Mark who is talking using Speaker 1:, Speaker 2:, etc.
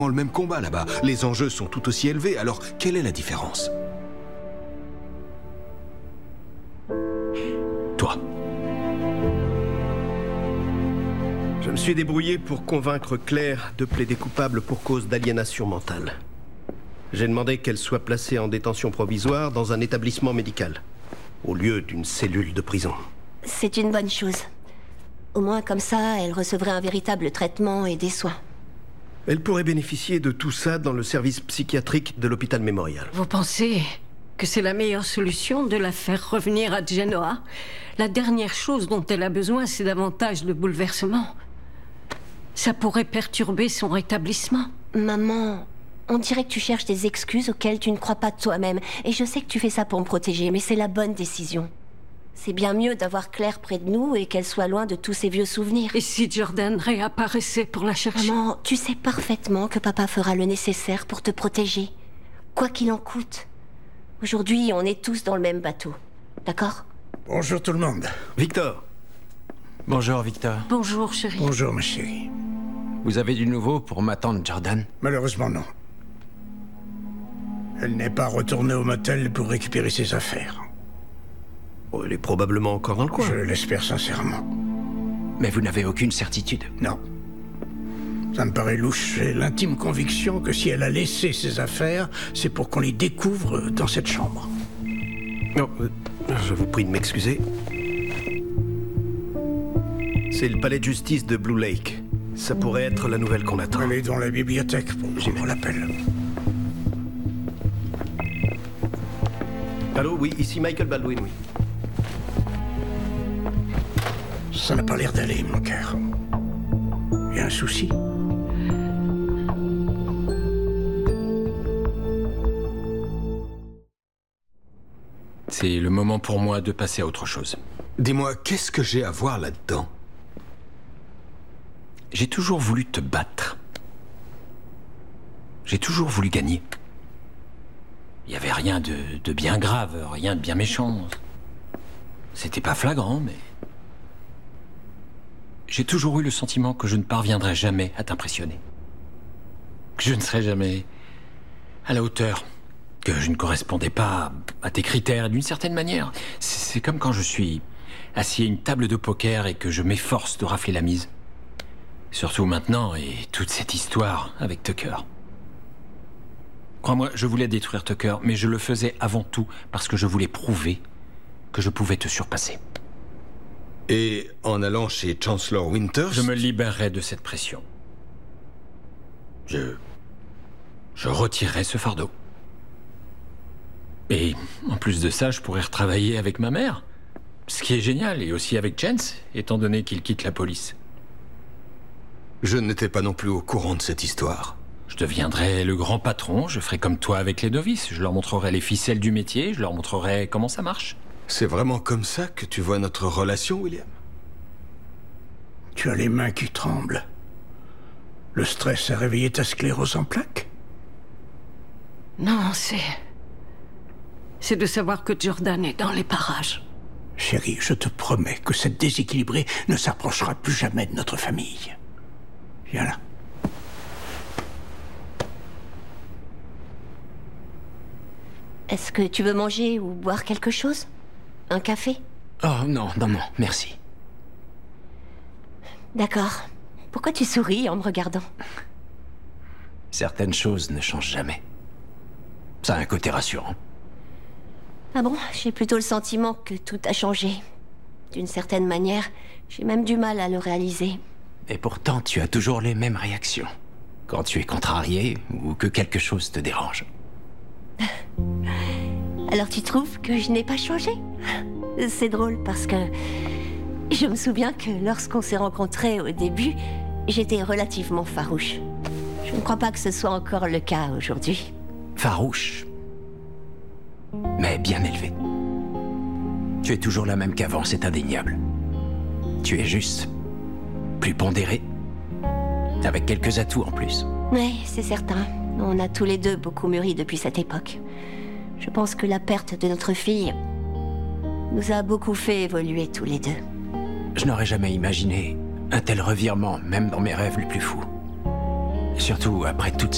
Speaker 1: le même combat là-bas. Les enjeux sont tout aussi élevés, alors quelle est la différence? Toi.
Speaker 2: Je me suis débrouillé pour convaincre Claire de plaider coupable pour cause d'aliénation mentale. J'ai demandé qu'elle soit placée en détention provisoire dans un établissement médical, au lieu d'une cellule de prison.
Speaker 3: C'est une bonne chose. Au moins comme ça, elle recevrait un véritable traitement et des soins.
Speaker 2: Elle pourrait bénéficier de tout ça dans le service psychiatrique de l'hôpital mémorial.
Speaker 4: Vous pensez que c'est la meilleure solution de la faire revenir à Genoa? La dernière chose dont elle a besoin, c'est davantage de bouleversement. Ça pourrait perturber son rétablissement.
Speaker 3: Maman, on dirait que tu cherches des excuses auxquelles tu ne crois pas de toi-même. Et je sais que tu fais ça pour me protéger, mais c'est la bonne décision. C'est bien mieux d'avoir Claire près de nous et qu'elle soit loin de tous ses vieux souvenirs.
Speaker 4: Et si Jordan réapparaissait pour la chercher?
Speaker 3: Maman, tu sais parfaitement que papa fera le nécessaire pour te protéger. Quoi qu'il en coûte. Aujourd'hui, on est tous dans le même bateau. D'accord?
Speaker 5: Bonjour tout le monde.
Speaker 2: Victor.
Speaker 6: Bonjour, Victor.
Speaker 4: Bonjour, chérie.
Speaker 5: Bonjour, ma chérie.
Speaker 6: Vous avez du nouveau pour ma tante Jordan?
Speaker 5: Malheureusement, non. Elle n'est pas retournée au motel pour récupérer ses affaires.
Speaker 2: Oh, elle est probablement encore dans le coin.
Speaker 5: Je l'espère sincèrement.
Speaker 6: Mais vous n'avez aucune certitude?
Speaker 5: Non. Ça me paraît louche. J'ai l'intime conviction que si elle a laissé ses affaires, c'est pour qu'on les découvre dans cette chambre.
Speaker 2: Non, je vous prie de m'excuser. C'est le palais de justice de Blue Lake. Ça pourrait être la nouvelle qu'on attend.
Speaker 5: Elle est dans la bibliothèque pour prendre l'appel.
Speaker 2: Allô, oui, ici Michael Baldwin, oui.
Speaker 5: Ça n'a pas l'air d'aller, mon cœur. Il y a un souci?
Speaker 6: C'est le moment pour moi de passer à autre chose.
Speaker 1: Dis-moi, qu'est-ce que j'ai à voir là-dedans?
Speaker 6: J'ai toujours voulu te battre. J'ai toujours voulu gagner. Il n'y avait rien de bien grave, rien de bien méchant. C'était pas flagrant, mais... J'ai toujours eu le sentiment que je ne parviendrais jamais à t'impressionner. Que je ne serais jamais à la hauteur. Que je ne correspondais pas à tes critères d'une certaine manière. C'est comme quand je suis assis à une table de poker et que je m'efforce de rafler la mise. Surtout maintenant et toute cette histoire avec Tucker. Crois-moi, je voulais détruire Tucker, mais je le faisais avant tout parce que je voulais prouver que je pouvais te surpasser.
Speaker 1: Et en allant chez Chancellor Winters...
Speaker 6: Je me libérerai de cette pression. Je retirerai ce fardeau. Et en plus de ça, je pourrais retravailler avec ma mère. Ce qui est génial, et aussi avec Jens, étant donné qu'il quitte la police.
Speaker 1: Je n'étais pas non plus au courant de cette histoire.
Speaker 6: Je deviendrai le grand patron, je ferai comme toi avec les novices. Je leur montrerai les ficelles du métier, je leur montrerai comment ça marche.
Speaker 1: C'est vraiment comme ça que tu vois notre relation, William?
Speaker 5: Tu as les mains qui tremblent. Le stress a réveillé ta sclérose en plaques?
Speaker 4: Non, c'est de savoir que Jordan est dans les parages.
Speaker 5: Chérie, je te promets que cette déséquilibrée ne s'approchera plus jamais de notre famille. Viens là.
Speaker 3: Est-ce que tu veux manger ou boire quelque chose? Un café?
Speaker 6: Oh non, merci.
Speaker 3: D'accord. Pourquoi tu souris en me regardant?
Speaker 6: Certaines choses ne changent jamais. Ça a un côté rassurant.
Speaker 3: Ah bon? J'ai plutôt le sentiment que tout a changé. D'une certaine manière, j'ai même du mal à le réaliser.
Speaker 6: Et pourtant, tu as toujours les mêmes réactions. Quand tu es contrarié ou que quelque chose te dérange.
Speaker 3: Alors tu trouves que je n'ai pas changé? C'est drôle parce que... Je me souviens que lorsqu'on s'est rencontrés au début, j'étais relativement farouche. Je ne crois pas que ce soit encore le cas aujourd'hui.
Speaker 6: Farouche, mais bien élevé. Tu es toujours la même qu'avant, c'est indéniable. Tu es juste plus pondéré, avec quelques atouts en plus.
Speaker 3: Oui, c'est certain. On a tous les deux beaucoup mûri depuis cette époque. Je pense que la perte de notre fille nous a beaucoup fait évoluer tous les deux.
Speaker 6: Je n'aurais jamais imaginé un tel revirement, même dans mes rêves les plus fous. Surtout après toute